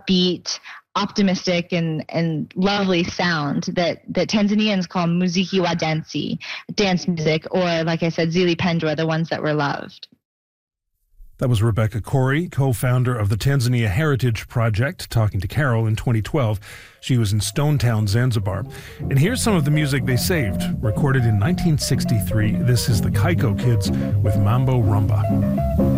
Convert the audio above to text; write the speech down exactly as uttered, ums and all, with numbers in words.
upbeat, optimistic, and, and lovely sound that, that Tanzanians call muziki wa dansi, dance music, or like I said, zili pendwa, the ones that were loved. That was Rebecca Corey, co-founder of the Tanzania Heritage Project, talking to Carol in twenty twelve. She was in Stone Town, Zanzibar. And here's some of the music they saved, recorded in nineteen sixty-three. This is the Kaiko Kids with Mambo Rumba.